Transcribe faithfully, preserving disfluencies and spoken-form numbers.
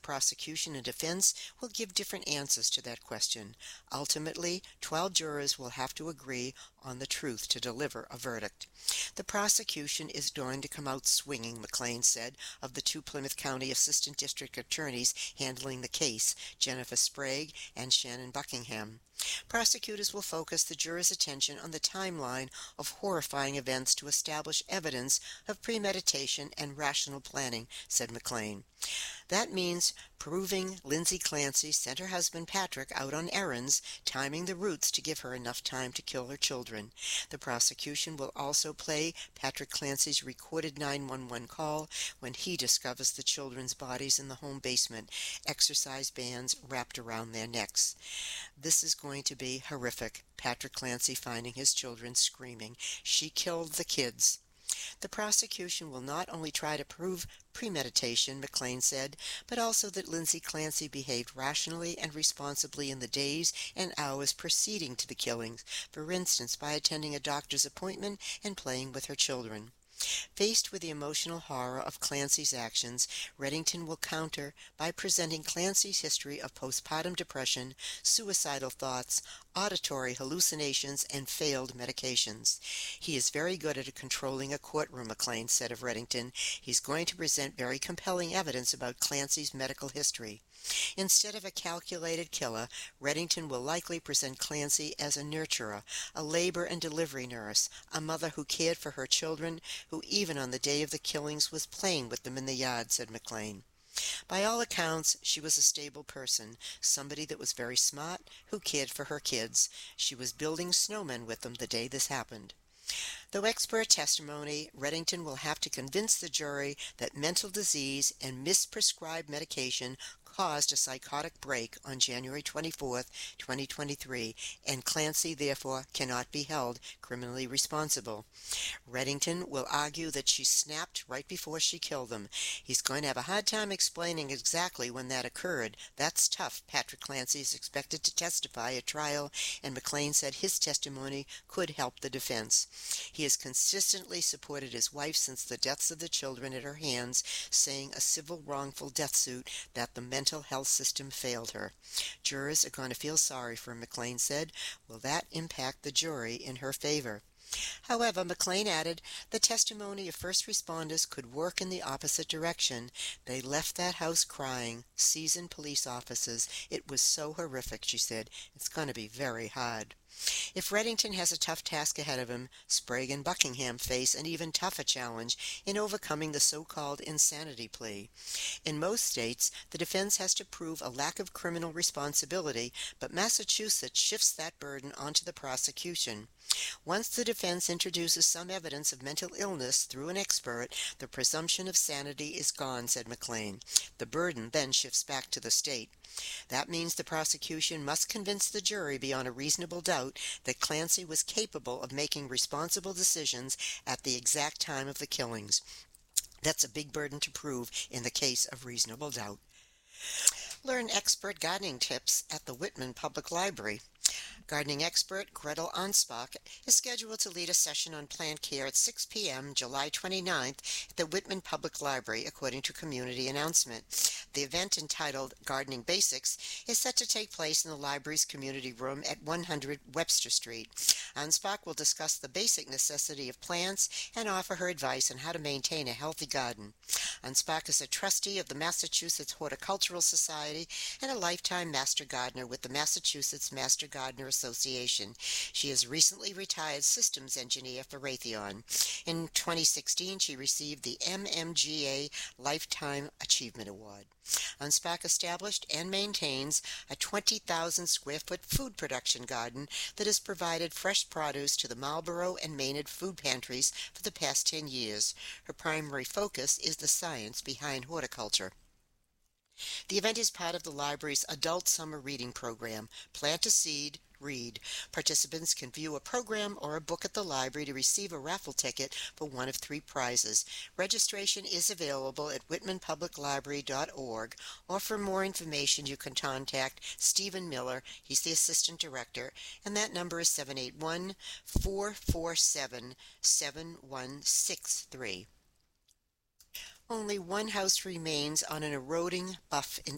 prosecution and defense will give different answers to that question. Ultimately, twelve jurors will have to agree on the truth to deliver a verdict. The prosecution is going to come out swinging, McLean said of the two Plymouth County Assistant District Attorneys handling the case, Jennifer Sprague and Shannon Buckingham. Prosecutors will focus the jurors' attention on the timeline of horrifying events to establish evidence of premeditation and rational planning, said McLean. That means proving Lindsay Clancy sent her husband Patrick out on errands, timing the routes to give her enough time to kill her children. The prosecution will also play Patrick Clancy's recorded nine one one call when he discovers the children's bodies in the home basement, exercise bands wrapped around their necks. This is going to be horrific, Patrick Clancy finding his children screaming, "She killed the kids." The prosecution will not only try to prove premeditation, McLean said, but also that Lindsay Clancy behaved rationally and responsibly in the days and hours preceding to the killings, for instance by attending a doctor's appointment and playing with her children. Faced with the emotional horror of Clancy's actions, Reddington will counter by presenting Clancy's history of postpartum depression, suicidal thoughts, auditory hallucinations, and failed medications. He is very good at controlling a courtroom, McLean said of Reddington. He's going to present very compelling evidence about Clancy's medical history. Instead of a calculated killer, Reddington will likely present Clancy as a nurturer, a labor and delivery nurse, a mother who cared for her children, who even on the day of the killings was playing with them in the yard, said McLean. By all accounts, she was a stable person, somebody that was very smart, who cared for her kids. She was building snowmen with them the day this happened. Though expert testimony, Reddington will have to convince the jury that mental disease and misprescribed medication caused a psychotic break on January twenty-fourth, twenty twenty-three, and Clancy therefore cannot be held criminally responsible. Reddington will argue that she snapped right before she killed them. He's going to have a hard time explaining exactly when that occurred. That's tough. Patrick Clancy is expected to testify at trial, and McLean said his testimony could help the defense. He has consistently supported his wife since the deaths of the children at her hands, saying a civil wrongful death suit that the mental health system failed her. Jurors are going to feel sorry for him, McLean said. Will that impact the jury in her favor? However, McLean added, the testimony of first responders could work in the opposite direction. They left that house crying, seasoned police officers. It was so horrific, she said. It's going to be very hard. If Reddington has a tough task ahead of him, Sprague and Buckingham face an even tougher challenge in overcoming the so-called insanity plea. In most states, the defense has to prove a lack of criminal responsibility, but Massachusetts shifts that burden onto the prosecution. Once the defense introduces some evidence of mental illness through an expert, the presumption of sanity is gone, said McLean. The burden then shifts back to the state. That means the prosecution must convince the jury beyond a reasonable doubt that Clancy was capable of making responsible decisions at the exact time of the killings. That's a big burden to prove in the case of reasonable doubt. Learn expert gardening tips at the Whitman Public Library. Gardening expert Gretel Anspach is scheduled to lead a session on plant care at six p m July twenty-ninth at the Whitman Public Library, according to community announcement. The event, entitled Gardening Basics, is set to take place in the library's community room at one hundred Webster Street. Anspach will discuss the basic necessity of plants and offer her advice on how to maintain a healthy garden. Anspach is a trustee of the Massachusetts Horticultural Society and a lifetime master gardener with the Massachusetts Master Gardener Association. She is recently retired systems engineer for Raytheon. In twenty sixteen, she received the M M G A Lifetime Achievement Award. Anspach established and maintains a twenty thousand square foot food production garden that has provided fresh produce to the Marlborough and Maynard food pantries for the past ten years. Her primary focus is the science behind horticulture. The event is part of the library's adult summer reading program, Plant a Seed, Read. Participants can view a program or a book at the library to receive a raffle ticket for one of three prizes. Registration is available at whitman public library dot org, or for more information you can contact Stephen Miller. He's the assistant director, and that number is seven eight one, four four seven, seven one six three. Only one house remains on an eroding bluff in,